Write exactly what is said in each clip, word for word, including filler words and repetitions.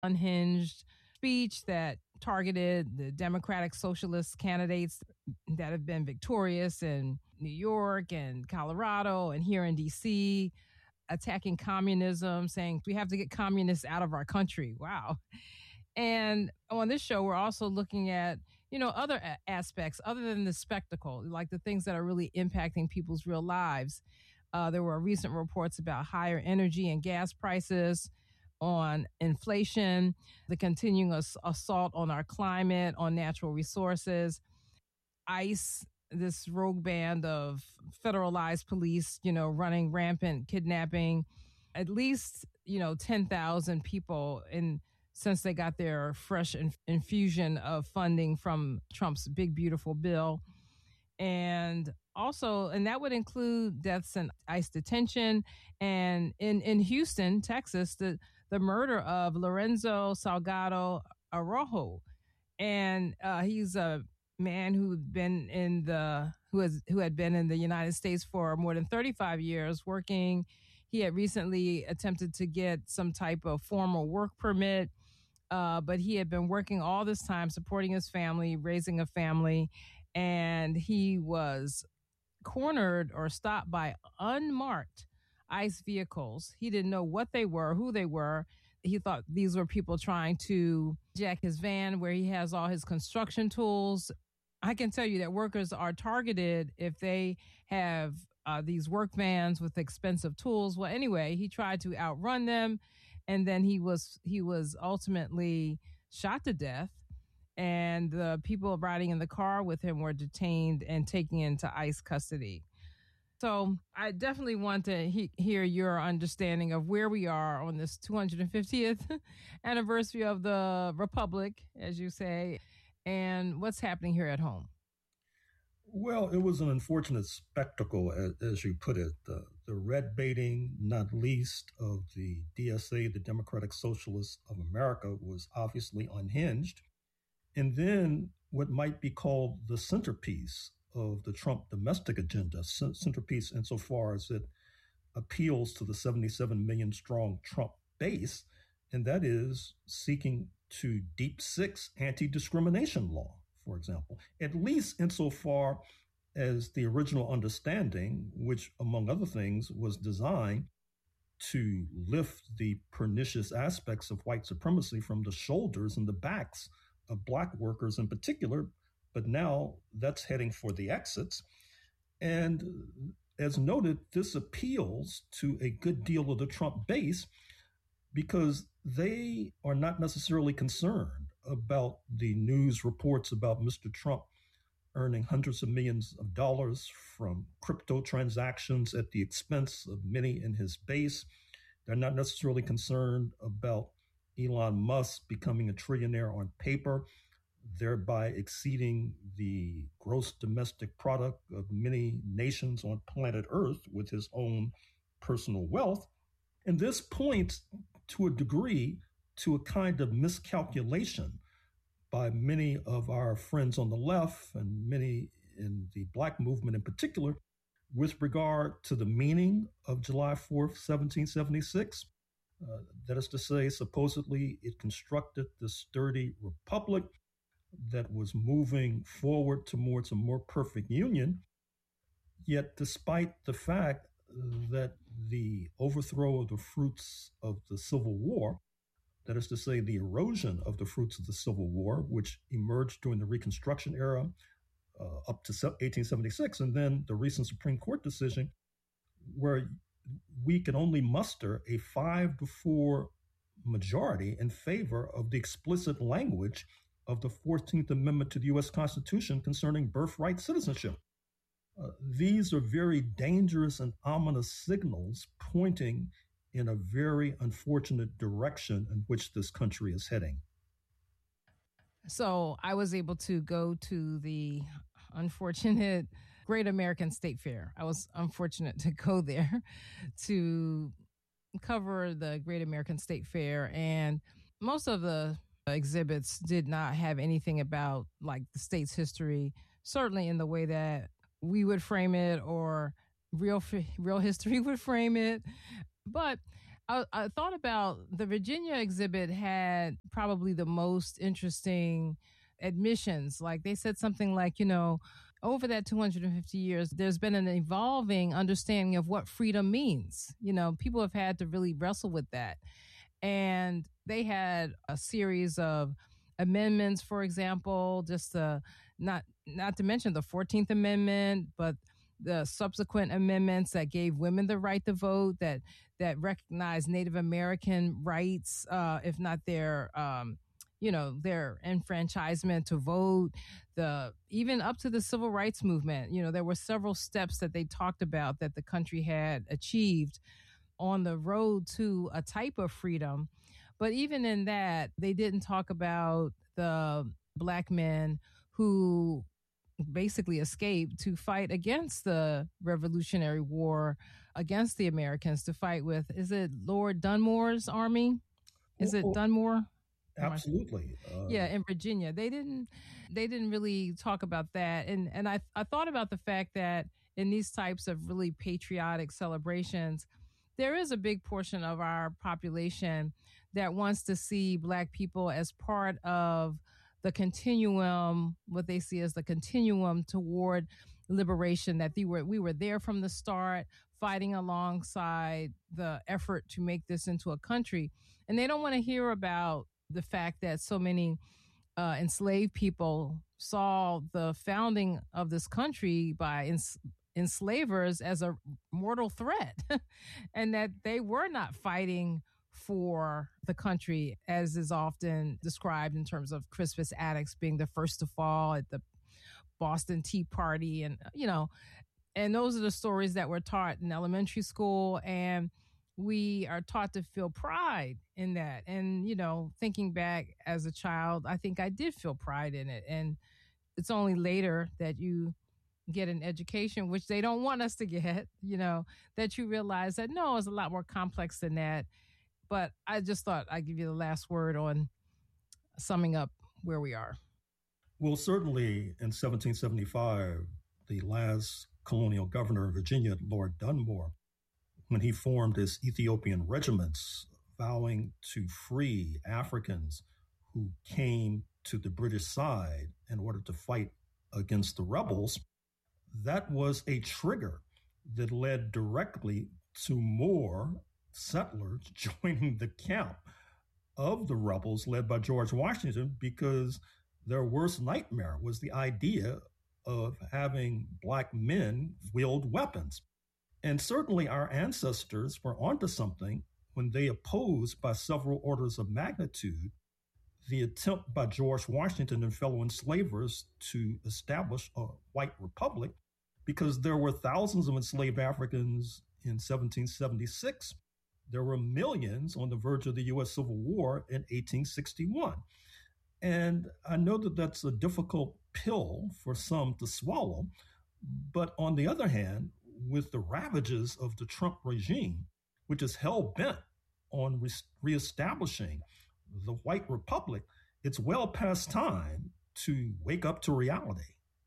unhinged speech that targeted the Democratic Socialist candidates that have been victorious in New York and Colorado and here in D C, attacking communism, saying we have to get communists out of our country. Wow. And on this show, we're also looking at, you know, other a- aspects other than the spectacle, like the things that are really impacting people's real lives. Uh, there were recent reports about higher energy and gas prices, on inflation, the continuing ass- assault on our climate, on natural resources. ICE, this rogue band of federalized police, you know, running rampant kidnapping, at least, you know, ten thousand people in since they got their fresh in- infusion of funding from Trump's big, beautiful bill. And also, and that would include deaths in ICE detention. And in, in Houston, Texas, the, the murder of Lorenzo Salgado Araujo. And uh, he's a man who'd been in the who has who had been in the United States for more than thirty-five years working. He had recently attempted to get some type of formal work permit, uh, but he had been working all this time, supporting his family, raising a family, and he was cornered or stopped by unmarked ICE vehicles. He didn't know what they were, who they were. He thought these were people trying to jack his van where he has all his construction tools. I can tell you that workers are targeted if they have uh, these work vans with expensive tools. Well, anyway, he tried to outrun them, and then he was he was ultimately shot to death. And the people riding in the car with him were detained and taken into ICE custody. So I definitely want to he- hear your understanding of where we are on this two hundred fiftieth anniversary of the Republic, as you say, and what's happening here at home. Well, it was an unfortunate spectacle, as, as you put it. The, the red baiting, not least of the D S A, the Democratic Socialists of America, was obviously unhinged. And then what might be called the centerpiece of the Trump domestic agenda, c- centerpiece insofar as it appeals to the seventy-seven million strong Trump base, and that is seeking to deep six anti-discrimination law, for example, at least insofar as the original understanding, which among other things was designed to lift the pernicious aspects of white supremacy from the shoulders and the backs of Black workers in particular, but now that's heading for the exits. And as noted, this appeals to a good deal of the Trump base because they are not necessarily concerned about the news reports about Mister Trump earning hundreds of millions of dollars from crypto transactions at the expense of many in his base. They're not necessarily concerned about Elon Musk becoming a trillionaire on paper, thereby exceeding the gross domestic product of many nations on planet Earth with his own personal wealth. And this points to a degree to a kind of miscalculation by many of our friends on the left and many in the Black movement in particular with regard to the meaning of July fourth, seventeen seventy-six. Uh, that is to say, supposedly it constructed the sturdy republic that was moving forward towards a more perfect union. Yet, despite the fact that the overthrow of the fruits of the Civil War, that is to say, the erosion of the fruits of the Civil War, which emerged during the Reconstruction era uh, up to eighteen seventy-six, and then the recent Supreme Court decision, where we can only muster a five to four majority in favor of the explicit language of the fourteenth Amendment to the U S Constitution concerning birthright citizenship. Uh, these are very dangerous and ominous signals pointing in a very unfortunate direction in which this country is heading. So I was able to go to the unfortunate Great American State Fair. I was unfortunate to go there to cover the Great American State Fair, and most of the exhibits did not have anything about like the state's history, certainly in the way that we would frame it or real real history would frame it. But I, I thought about the Virginia exhibit had probably the most interesting admissions. Like they said something like, you know, over that two hundred fifty years, there's been an evolving understanding of what freedom means. You know, people have had to really wrestle with that. And they had a series of amendments, for example, just the, not not to mention the fourteenth Amendment, but the subsequent amendments that gave women the right to vote, that that recognized Native American rights, uh, if not their, um, you know, their enfranchisement to vote, the even up to the civil rights movement. You know, there were several steps that they talked about that the country had achieved on the road to a type of freedom. But even in that, they didn't talk about the Black men who basically escaped to fight against the Revolutionary War, against the Americans, to fight with, is it Lord Dunmore's army? Is it Dunmore? Absolutely. Uh, yeah, in Virginia. They didn't they didn't really talk about that. And and I, I thought about the fact that in these types of really patriotic celebrations, there is a big portion of our population that wants to see Black people as part of the continuum, what they see as the continuum toward liberation, that they were, we were there from the start, fighting alongside the effort to make this into a country. And they don't want to hear about the fact that so many uh, enslaved people saw the founding of this country by ens- enslavers as a mortal threat and that they were not fighting for the country, as is often described in terms of Crispus Attucks being the first to fall at the Boston Tea Party. And, you know, and those are the stories that we're taught in elementary school. And we are taught to feel pride in that. And, you know, thinking back as a child, I think I did feel pride in it. And it's only later that you get an education, which they don't want us to get, you know, that you realize that, no, it's a lot more complex than that. But I just thought I'd give you the last word on summing up where we are. Well, certainly in seventeen seventy-five, the last colonial governor of Virginia, Lord Dunmore, when he formed his Ethiopian regiments, vowing to free Africans who came to the British side in order to fight against the rebels, that was a trigger that led directly to more settlers joining the camp of the rebels led by George Washington, because their worst nightmare was the idea of having Black men wield weapons. And certainly our ancestors were onto something when they opposed by several orders of magnitude the attempt by George Washington and fellow enslavers to establish a white republic, because there were thousands of enslaved Africans in seventeen seventy-six. There were millions on the verge of the U S Civil War in eighteen sixty-one. And I know that that's a difficult pill for some to swallow. But on the other hand, with the ravages of the Trump regime, which is hell-bent on re- reestablishing the white republic, it's well past time to wake up to reality.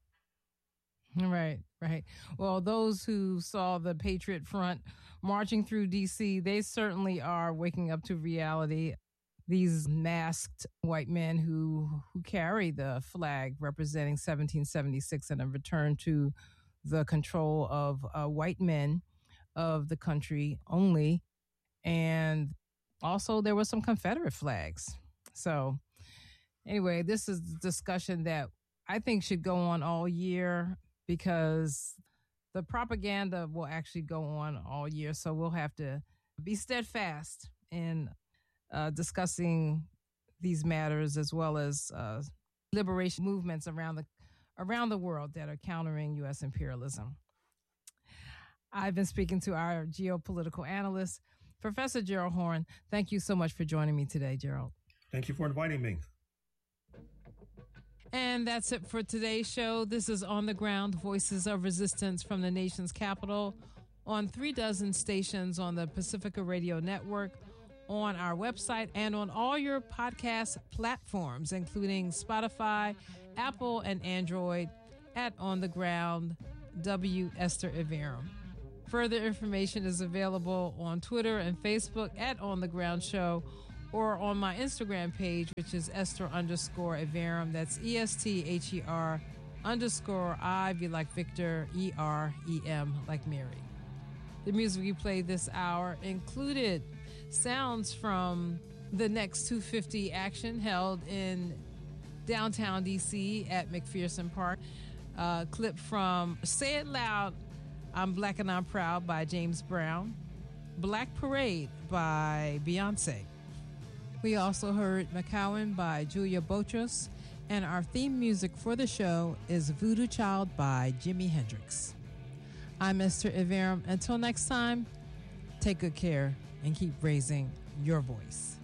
Right, right. Well, those who saw the Patriot Front marching through D C, they certainly are waking up to reality. These masked white men who who carry the flag representing seventeen seventy-six and a return to the control of uh, white men of the country only. And also there were some Confederate flags. So anyway, this is a discussion that I think should go on all year, because the propaganda will actually go on all year. So we'll have to be steadfast in uh, discussing these matters, as well as uh, liberation movements around the around the world that are countering U S imperialism. I've been speaking to our geopolitical analyst, Professor Gerald Horne. Thank you so much for joining me today, Gerald. Thank you for inviting me. And that's it for today's show. This is On the Ground, Voices of Resistance from the nation's capital, on three dozen stations on the Pacifica Radio Network, on our website, and on all your podcast platforms, including Spotify, Apple, and Android, at On the Ground, W. Esther Iverum. Further information is available on Twitter and Facebook at On the Ground Show, or on my Instagram page, which is Esther underscore Iverem. That's E S T H E R underscore I, V like Victor, E R E M like Mary. The music we played this hour included sounds from the Next two fifty action held in downtown D C at McPherson Park. A clip from Say It Loud, I'm Black and I'm Proud by James Brown. Black Parade by Beyonce. We also heard McCowan by Julia Botros, and our theme music for the show is Voodoo Child by Jimi Hendrix. I'm Esther Iverem. Until next time, take good care and keep raising your voice.